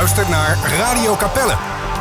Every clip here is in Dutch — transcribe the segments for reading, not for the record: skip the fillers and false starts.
luistert naar Radio Capelle.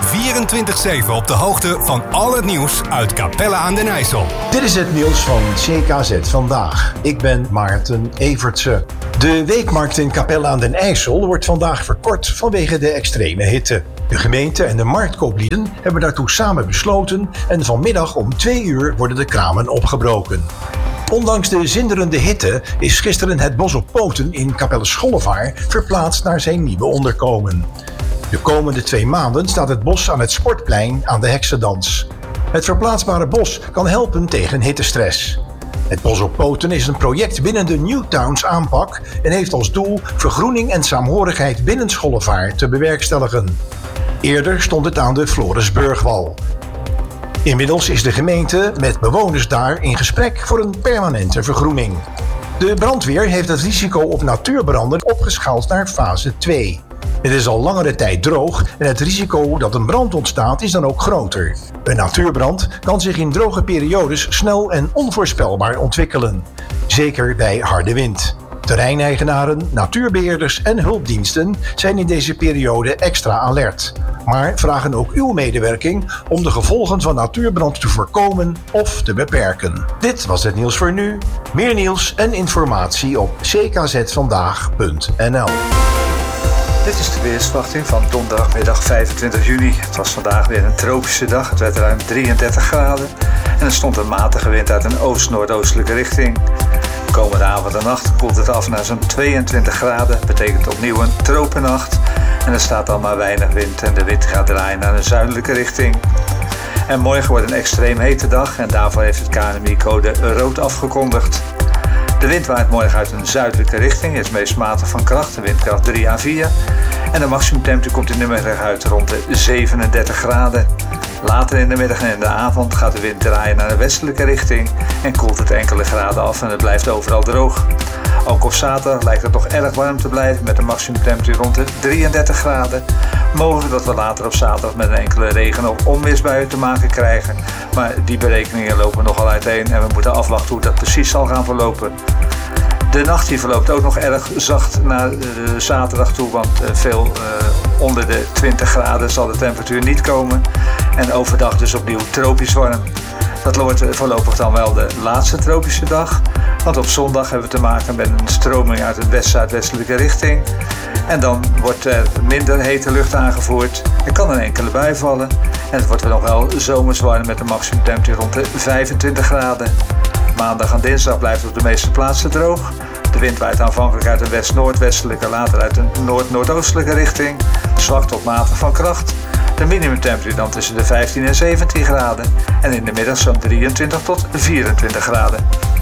24/7 op de hoogte van al het nieuws uit Capelle aan den IJssel. Dit is het nieuws van CKZ vandaag. Ik ben Maarten Evertse. De weekmarkt in Capelle aan den IJssel wordt vandaag verkort vanwege de extreme hitte. De gemeente en de marktkooplieden hebben daartoe samen besloten en vanmiddag om 2 uur worden de kramen opgebroken. Ondanks de zinderende hitte is gisteren het bos op poten in Capelle Schollevaar verplaatst naar zijn nieuwe onderkomen. De komende 2 maanden staat het bos aan het Sportplein aan de Heksendans. Het verplaatsbare bos kan helpen tegen hittestress. Het bos op poten is een project binnen de Newtowns aanpak en heeft als doel vergroening en saamhorigheid binnen Schollevaar te bewerkstelligen. Eerder stond het aan de Florisburgwal. Inmiddels is de gemeente met bewoners daar in gesprek voor een permanente vergroening. De brandweer heeft het risico op natuurbranden opgeschaald naar fase 2. Het is al langere tijd droog en het risico dat een brand ontstaat is dan ook groter. Een natuurbrand kan zich in droge periodes snel en onvoorspelbaar ontwikkelen. Zeker bij harde wind. Terreineigenaren, natuurbeheerders en hulpdiensten zijn in deze periode extra alert. Maar vragen ook uw medewerking om de gevolgen van natuurbrand te voorkomen of te beperken. Dit was het nieuws voor nu. Meer nieuws en informatie op ckzvandaag.nl. Dit is de weersverwachting van donderdagmiddag 25 juni. Het was vandaag weer een tropische dag. Het werd ruim 33 graden. En er stond een matige wind uit een oost-noordoostelijke richting. Komende avond en nacht koelt het af naar zo'n 22 graden. Betekent opnieuw een tropennacht. En er staat al maar weinig wind en de wind gaat draaien naar een zuidelijke richting. En morgen wordt een extreem hete dag en daarvoor heeft het KNMI code rood afgekondigd. De wind waait morgen uit een zuidelijke richting, is meest matig van kracht, de windkracht 3 à 4. En de maximumtemperatuur komt in de middag uit rond de 37 graden. Later in de middag en in de avond gaat de wind draaien naar een westelijke richting en koelt het enkele graden af en het blijft overal droog. Ook op zaterdag lijkt het toch erg warm te blijven met een maximumtemperatuur rond de 33 graden. Mogelijk dat we later op zaterdag met een enkele regen- of onweersbuien te maken krijgen. Maar die berekeningen lopen nogal uiteen en we moeten afwachten hoe dat precies zal gaan verlopen. De nacht die verloopt ook nog erg zacht naar de zaterdag toe, want veel onder de 20 graden zal de temperatuur niet komen. En overdag dus opnieuw tropisch warm. Dat wordt voorlopig dan wel de laatste tropische dag. Want op zondag hebben we te maken met een stroming uit de west-zuidwestelijke richting. En dan wordt er minder hete lucht aangevoerd. Er kan een enkele bui vallen. En het wordt nog wel zomers warm met een maximumtemperatuur rond de 25 graden. Maandag en dinsdag blijft het op de meeste plaatsen droog. De wind waait aanvankelijk uit een west-noordwestelijke, later uit een noord-noordoostelijke richting. Zwak tot matig van kracht. De minimumtemperatuur dan tussen de 15 en 17 graden. En in de middag zo'n 23 tot 24 graden.